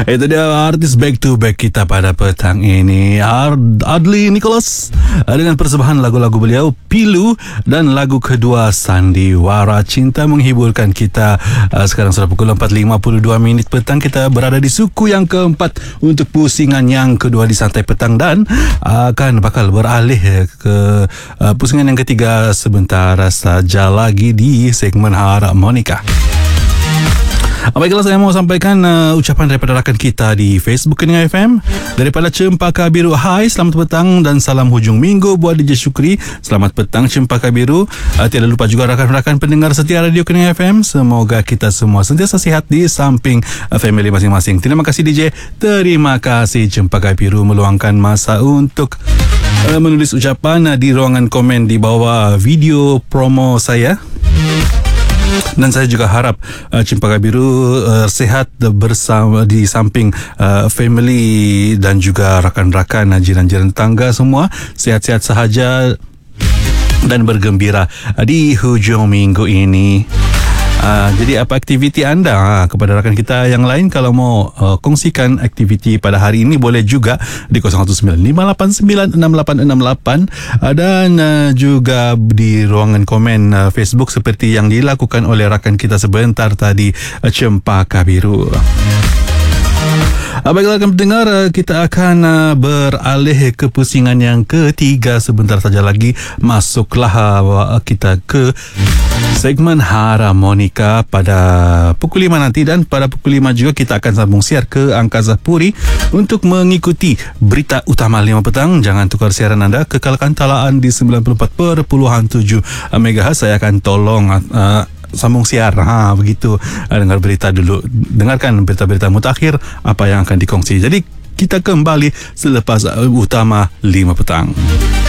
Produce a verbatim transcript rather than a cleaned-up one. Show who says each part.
Speaker 1: Itu dia artis back to back kita pada petang ini, Ad- Adli Nicholas dengan persembahan lagu-lagu beliau Pilu dan lagu kedua Sandiwara Cinta menghiburkan kita. uh, Sekarang sudah pukul empat lima puluh dua minit petang. Kita berada di suku yang keempat untuk pusingan yang kedua di Santai Petang, dan akan bakal beralih ke uh, pusingan yang ketiga sebentar saja lagi di segmen Harmonika. Baiklah, saya mau sampaikan uh, ucapan daripada rakan kita di Facebook Keningan F M daripada Cempaka Biru. Hai, selamat petang dan salam hujung minggu buat D J Syukri. Selamat petang Cempaka Biru. uh, Tiada lupa juga rakan-rakan pendengar setia Radio Keningan F M. Semoga kita semua sentiasa sihat di samping uh, family masing-masing. Terima kasih D J. Terima kasih Cempaka Biru meluangkan masa untuk uh, menulis ucapan uh, di ruangan komen di bawah video promo saya. Dan saya juga harap uh, Cempaka Biru uh, sehat bersama di samping uh, family dan juga rakan-rakan, uh, jiran-jiran tetangga semua sihat-sihat sahaja dan bergembira uh, di hujung minggu ini. Uh, jadi apa aktiviti anda? Ha, kepada rakan kita yang lain, kalau mau uh, kongsikan aktiviti pada hari ini, boleh juga di kosong satu sembilan lima lapan sembilan enam lapan enam lapan, uh, dan uh, juga di ruangan komen uh, Facebook seperti yang dilakukan oleh rakan kita sebentar tadi, uh, Cempaka Biru. Baiklah rakan pendengar, kita akan uh, beralih ke pusingan yang ketiga sebentar saja lagi. Masuklah uh, kita ke segmen Harmonika pada pukul lima nanti, dan pada pukul lima juga kita akan sambung siar ke Angkasa Puri untuk mengikuti berita utama lima petang. Jangan tukar siaran anda, kekalkan talaan di sembilan puluh empat perpuluhan tujuh megahertz. Saya akan tolong uh, sambung siar, ha, begitu. Dengar berita dulu, dengarkan berita-berita mutakhir apa yang akan dikongsi. Jadi kita kembali selepas utama lima petang.